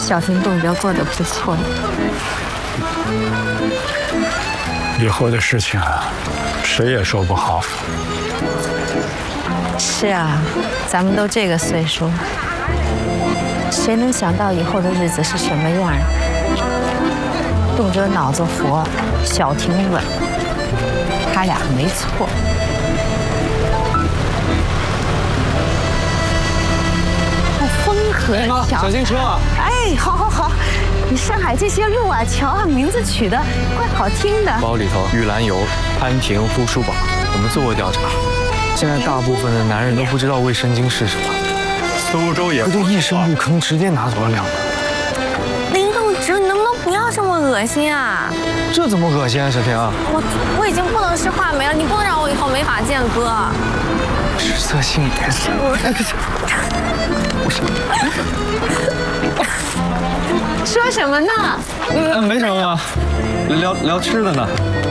小婷动哲过得不错。 以后的事情啊，谁也说不好。 是啊，咱们都这个岁数，谁能想到以后的日子是什么样？动哲脑子活，小婷稳，他俩没错。好风和桥， 小心车！ 哎，好好好，你上海这些路啊、桥啊，名字取得怪好听的。 包里头玉兰油、潘婷护舒宝，我们做过调查，现在大部分的男人都不知道卫生巾是什么。 苏州也不就一声不吭，直接拿走了2包。 林动植，你能不能不要这么恶心啊？ 这怎么恶心啊，小婷？ 我已经不能吃话梅了，你不能让我以后没法见哥。 食色性也。 说什么呢？ 没什么啊，聊吃的呢。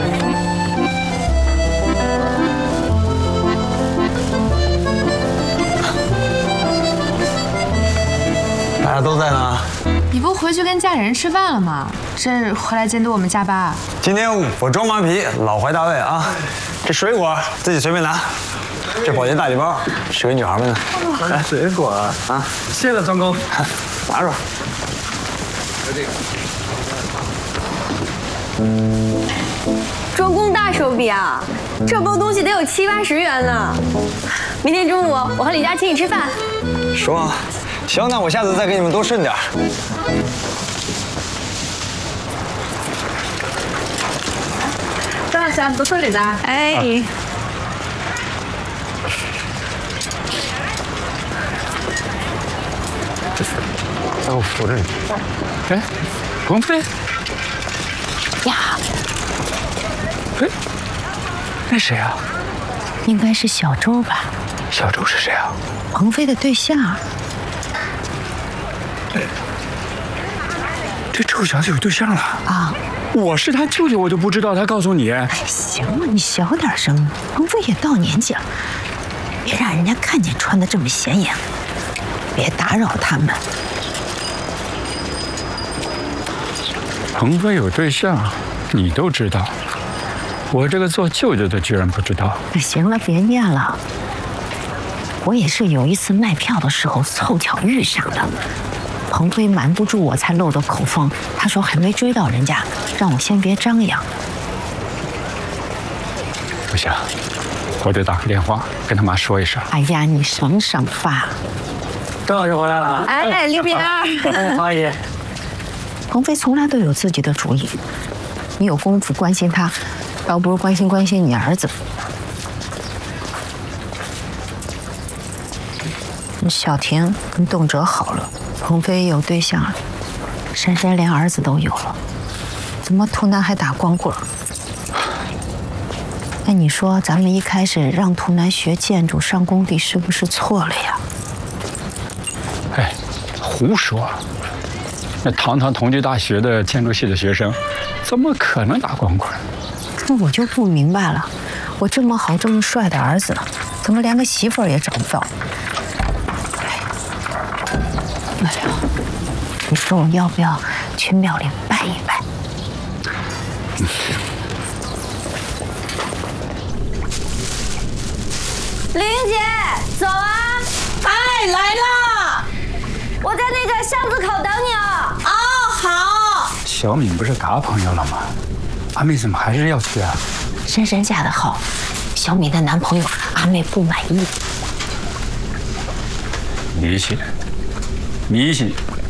大家都在呢。 你不回去跟家里人吃饭了吗？这回来监督我们加班？ 今天我装马皮，老怀大慰啊！这水果自己随便拿，这保洁大礼包是给女孩们的。来，水果啊！谢了，张工，拿着。 周公大手笔啊！这包东西得有70、80元呢。明天中午我和李佳请你吃饭。 说啊，行，那我下次再给你们多顺点。 张老师，多送点的。 哎。 哎，我这里。 哎，鹏飞。 呀， 哎，那谁啊？ 应该是小周吧？ 小周是谁啊？ 鹏飞的对象。 这周小姐有对象了啊！ 我是他舅舅，我就不知道，他告诉你。 哎，行了，你小点声。鹏飞也到年纪了，别让人家看见穿得这么显眼，别打扰他们。 鹏飞有对象，你都知道，我这个做舅舅的居然不知道。 行了，别念了。我也是有一次卖票的时候凑巧遇上的。鹏飞瞒不住我才漏的口风，他说还没追到人家，让我先别张扬。 不行，我得打个电话跟他妈说一声。 哎呀，你省省吧。 郑老师回来了。 哎，李冰儿。 哎，阿姨。 鹏飞从来都有自己的主意，你有功夫关心他，倒不如关心关心你儿子。小婷跟动哲好了，鹏飞有对象了，珊珊连儿子都有了，怎么图南还打光棍？那你说咱们一开始让图南学建筑上工地是不是错了呀？ 哎，胡说！那堂堂同济大学的建筑系的学生，怎么可能打光棍？ 那我就不明白了，我这么好这么帅的儿子，怎么连个媳妇儿也找不到？哎呀，你说我要不要去庙里拜一拜？ 玲姐，走啊！ 哎，来啦！ 我在那个巷子口等你啊。 哦，好。 小敏不是嘎朋友了吗？阿妹怎么还是要去啊？ 珊珊嫁得好，小敏的男朋友阿妹不满意。 迷信，迷信，